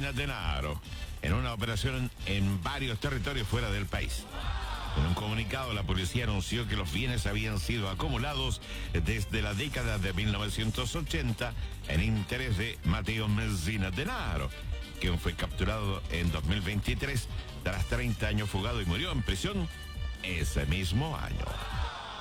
Messina Denaro en una operación en varios territorios fuera del país. En un comunicado, la policía anunció que los bienes habían sido acumulados desde la década de 1980 en interés de Matteo Messina Denaro, quien fue capturado en 2023 tras 30 años fugado y murió en prisión ese mismo año.